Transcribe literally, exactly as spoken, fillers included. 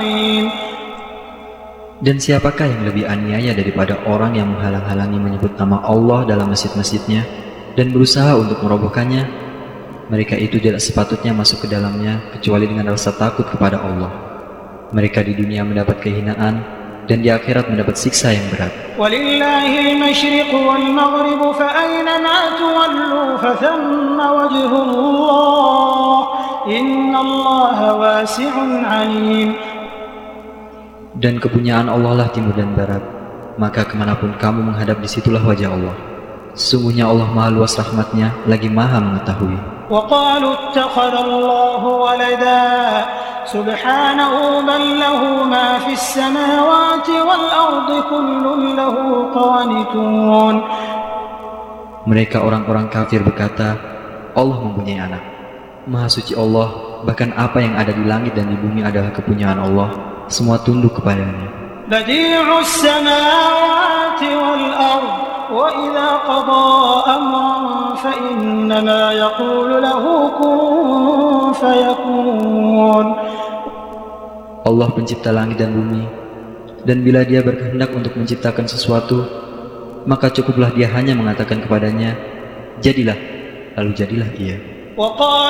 Dan siapakah yang lebih aniaya daripada orang yang menghalang-halangi menyebut nama Allah dalam masjid-masjidnya dan berusaha untuk merobohkannya? Mereka itu tidak sepatutnya masuk ke dalamnya kecuali dengan rasa takut kepada Allah. Mereka di dunia mendapat kehinaan dan di akhirat mendapat siksa yang berat. Walillahil masyriqu wal maghribu fa aynama tuwallu fa thamma wajhullah innallaha wasi'un 'alim. Dan kepunyaan Allah lah timur dan barat, maka kemanapun kamu menghadap disitulah wajah Allah. Sesungguhnya Allah maha luas rahmatnya, lagi maha mengetahui. وَقَالُوا اتَّخَذَ اللَّهُ وَلَدًا سُبْحَانَهُ بَل لَّهُ مَا فِي السَّمَاوَاتِ وَالْأَرْضِ كُلٌّ لَّهُ قَانِتُونَ. Mereka orang-orang kafir berkata, Allah mempunyai anak. Maha suci Allah, bahkan apa yang ada di langit dan di bumi adalah kepunyaan Allah. Semua tunduk kepadanya. Badi'us samawati wal ard wa idza qada amran fa innama yaqulu lahu kun fayakun. Allah pencipta langit dan bumi, dan bila Dia berkehendak untuk menciptakan sesuatu, maka cukuplah Dia hanya mengatakan kepadanya, jadilah, lalu jadilah ia.